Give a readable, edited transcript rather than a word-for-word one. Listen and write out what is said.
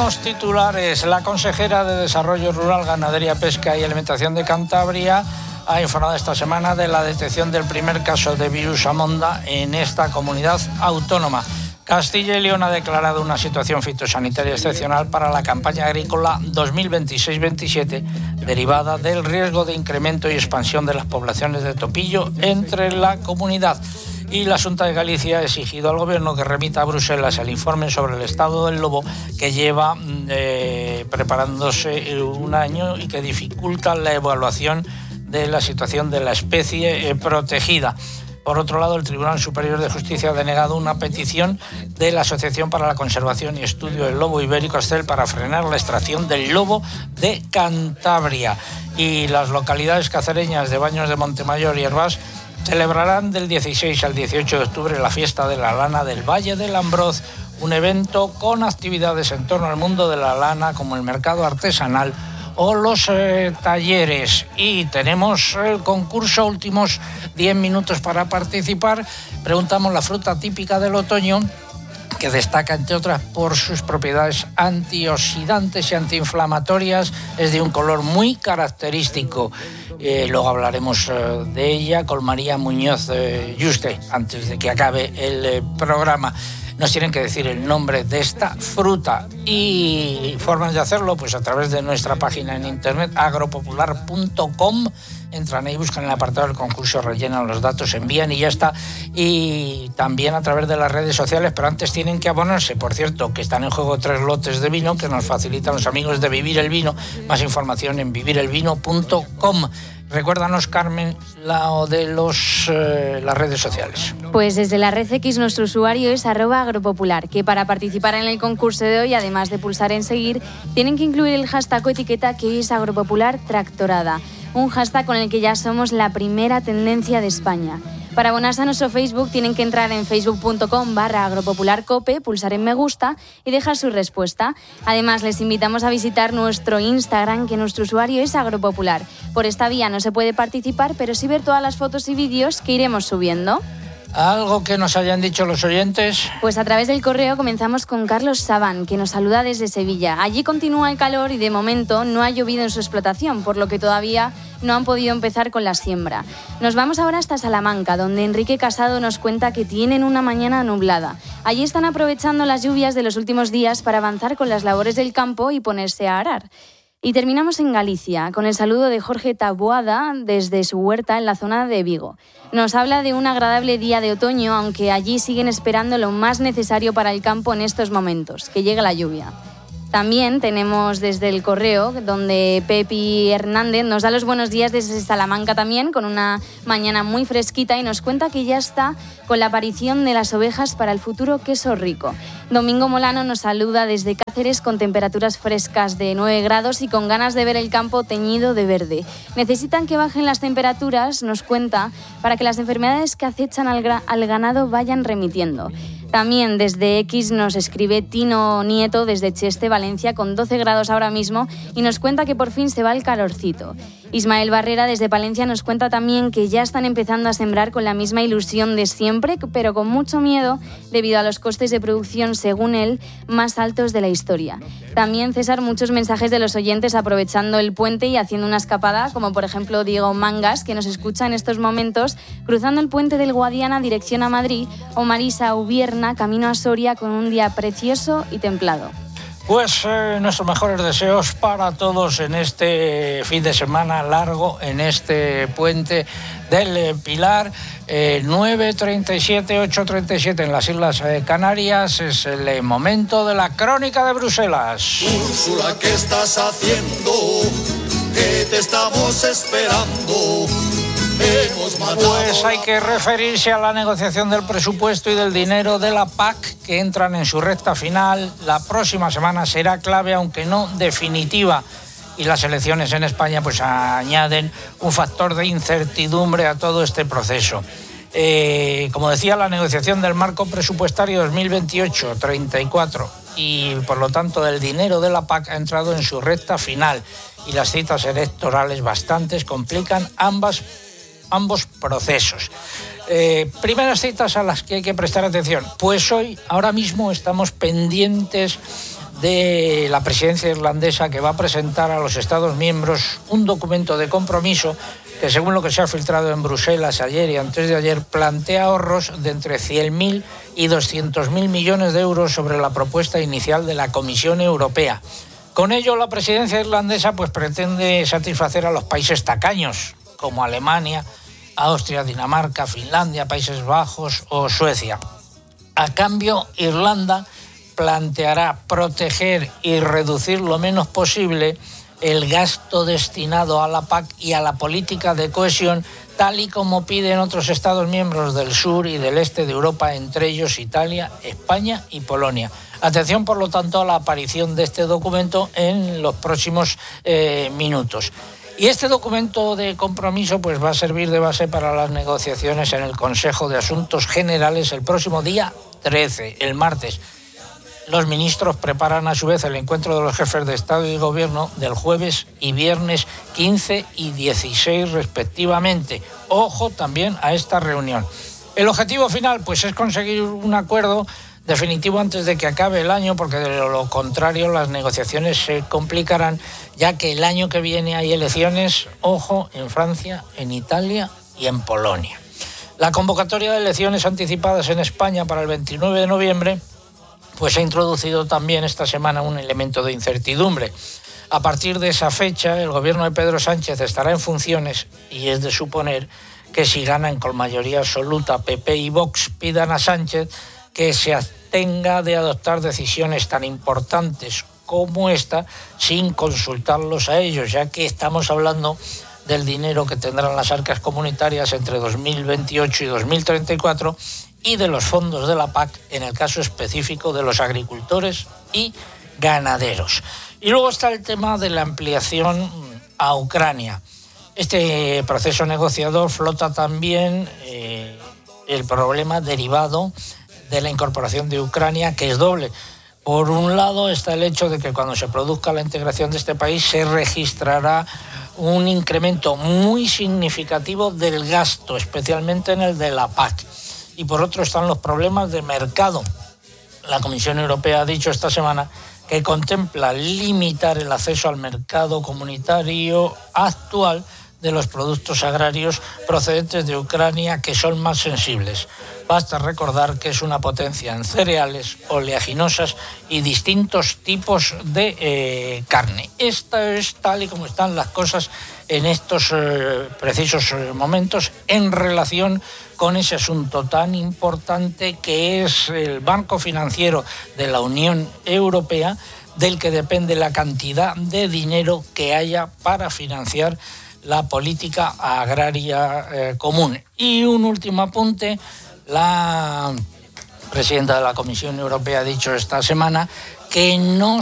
Los titulares. La consejera de Desarrollo Rural, Ganadería, Pesca y Alimentación de Cantabria ha informado esta semana de la detección del primer caso de virus Amonda en esta comunidad autónoma. Castilla y León ha declarado una situación fitosanitaria excepcional para la campaña agrícola 2026-27, derivada del riesgo de incremento y expansión de las poblaciones de topillo entre la comunidad. Y la Xunta de Galicia ha exigido al Gobierno que remita a Bruselas el informe sobre el estado del lobo, que lleva preparándose un año y que dificulta la evaluación de la situación de la especie protegida. Por otro lado, el Tribunal Superior de Justicia ha denegado una petición de la Asociación para la Conservación y Estudio del Lobo Ibérico, ASCEL, para frenar la extracción del lobo de Cantabria. Y las localidades cacereñas de Baños de Montemayor y Hervás celebrarán del 16 al 18 de octubre la fiesta de la lana del Valle del Ambroz, un evento con actividades en torno al mundo de la lana, como el mercado artesanal o los talleres. Y tenemos el concurso, últimos 10 minutos para participar. Preguntamos la fruta típica del otoño, que destaca, entre otras, por sus propiedades antioxidantes y antiinflamatorias. Es de un color muy característico. Luego hablaremos de ella con María Muñoz Yuste, antes de que acabe el programa. Nos tienen que decir el nombre de esta fruta y formas de hacerlo, pues a través de nuestra página en internet agropopular.com. Entran ahí, buscan el apartado del concurso, rellenan los datos, envían y ya está. Y también a través de las redes sociales, pero antes tienen que abonarse. Por cierto, que están en juego 3 lotes de vino que nos facilitan los amigos de Vivir el Vino. Más información en vivirelvino.com. Recuérdanos, Carmen, la de las redes sociales. Pues desde la red X nuestro usuario es @agropopular, que para participar en el concurso de hoy, además de pulsar en seguir, tienen que incluir el hashtag o etiqueta que es agropopular tractorada, un hashtag con el que ya somos la primera tendencia de España. Para abonarse a nuestro Facebook tienen que entrar en facebook.com/agropopularcope, pulsar en me gusta y dejar su respuesta. Además, les invitamos a visitar nuestro Instagram, que nuestro usuario es agropopular. Por esta vía no se puede participar, pero sí ver todas las fotos y vídeos que iremos subiendo. ¿Algo que nos hayan dicho los oyentes? Pues a través del correo comenzamos con Carlos Sabán, que nos saluda desde Sevilla. Allí continúa el calor y de momento no ha llovido en su explotación, por lo que todavía no han podido empezar con la siembra. Nos vamos ahora hasta Salamanca, donde Enrique Casado nos cuenta que tienen una mañana nublada. Allí están aprovechando las lluvias de los últimos días para avanzar con las labores del campo y ponerse a arar. Y terminamos en Galicia, con el saludo de Jorge Taboada desde su huerta en la zona de Vigo. Nos habla de un agradable día de otoño, aunque allí siguen esperando lo más necesario para el campo en estos momentos, que llegue la lluvia. También tenemos desde el correo, donde Pepi Hernández nos da los buenos días desde Salamanca también, con una mañana muy fresquita, y nos cuenta que ya está con la aparición de las ovejas para el futuro queso rico. Domingo Molano nos saluda desde Cáceres con temperaturas frescas de 9 grados y con ganas de ver el campo teñido de verde. Necesitan que bajen las temperaturas, nos cuenta, para que las enfermedades que acechan al ganado vayan remitiendo. También desde X nos escribe Tino Nieto desde Cheste, Valencia, con 12 grados ahora mismo, y nos cuenta que por fin se va el calorcito. Ismael Barrera desde Palencia nos cuenta también que ya están empezando a sembrar con la misma ilusión de siempre, pero con mucho miedo debido a los costes de producción, según él, más altos de la historia. También, César, muchos mensajes de los oyentes aprovechando el puente y haciendo una escapada, como por ejemplo Diego Mangas, que nos escucha en estos momentos cruzando el puente del Guadiana dirección a Madrid, o Marisa Ubierna camino a Soria con un día precioso y templado. Pues nuestros mejores deseos para todos en este fin de semana largo, en este puente del Pilar. 9:37, 8:37 en las Islas Canarias. Es el momento de la crónica de Bruselas. Úrsula, ¿qué estás haciendo? Que te estamos esperando. Pues hay que referirse a la negociación del presupuesto y del dinero de la PAC, que entran en su recta final. La próxima semana será clave, aunque no definitiva. Y las elecciones en España pues añaden un factor de incertidumbre a todo este proceso. Como decía, la negociación del marco presupuestario 2028-34 y por lo tanto del dinero de la PAC ha entrado en su recta final, y las citas electorales bastantes complican ambos procesos. Primeras citas a las que hay que prestar atención. Pues hoy, ahora mismo, estamos pendientes de la presidencia irlandesa, que va a presentar a los Estados miembros un documento de compromiso que, según lo que se ha filtrado en Bruselas ayer y antes de ayer, plantea ahorros de entre 100.000 y 200.000 millones de euros sobre la propuesta inicial de la Comisión Europea. Con ello, la presidencia irlandesa pues pretende satisfacer a los países tacaños, como Alemania, Austria, Dinamarca, Finlandia, Países Bajos o Suecia. A cambio, Irlanda planteará proteger y reducir lo menos posible el gasto destinado a la PAC y a la política de cohesión, tal y como piden otros Estados miembros del sur y del este de Europa, entre ellos Italia, España y Polonia. Atención, por lo tanto, a la aparición de este documento en los próximos minutos. Y este documento de compromiso pues va a servir de base para las negociaciones en el Consejo de Asuntos Generales el próximo día 13, el martes. Los ministros preparan a su vez el encuentro de los jefes de Estado y Gobierno del jueves y viernes 15 y 16 respectivamente. Ojo también a esta reunión. El objetivo final pues es conseguir un acuerdo definitivo antes de que acabe el año, porque de lo contrario las negociaciones se complicarán, ya que el año que viene hay elecciones, ojo, en Francia, en Italia y en Polonia. La convocatoria de elecciones anticipadas en España para el 29 de noviembre pues ha introducido también esta semana un elemento de incertidumbre. A partir de esa fecha, el gobierno de Pedro Sánchez estará en funciones y es de suponer que si ganan con mayoría absoluta PP y Vox, pidan a Sánchez que se abstenga de adoptar decisiones tan importantes como esta sin consultarlos a ellos, ya que estamos hablando del dinero que tendrán las arcas comunitarias entre 2028 y 2034 y de los fondos de la PAC en el caso específico de los agricultores y ganaderos. Y luego está el tema de la ampliación a Ucrania. Este proceso negociador flota también el problema derivado de la incorporación de Ucrania, que es doble. Por un lado está el hecho de que cuando se produzca la integración de este país se registrará un incremento muy significativo del gasto, especialmente en el de la PAC. Y por otro están los problemas de mercado. La Comisión Europea ha dicho esta semana que contempla limitar el acceso al mercado comunitario actual de los productos agrarios procedentes de Ucrania, que son más sensibles. Basta recordar que es una potencia en cereales, oleaginosas y distintos tipos de carne. Esto es tal y como están las cosas en estos precisos momentos en relación con ese asunto tan importante que es el Banco Financiero de la Unión Europea, del que depende la cantidad de dinero que haya para financiar la política agraria común. Y un último apunte: la presidenta de la Comisión Europea ha dicho esta semana que no